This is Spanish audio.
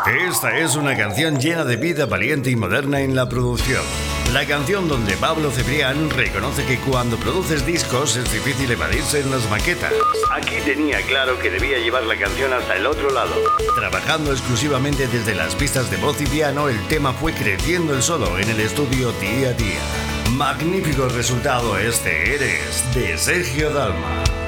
Esta es una canción llena de vida valiente y moderna en la producción. La canción donde Pablo Cebrián reconoce que cuando produces discos es difícil evadirse en las maquetas. Aquí tenía claro que debía llevar la canción hasta el otro lado. Trabajando exclusivamente desde las pistas de voz y piano, el tema fue creciendo el solo en el estudio día a día. Magnífico resultado este Eres, de Sergio Dalma.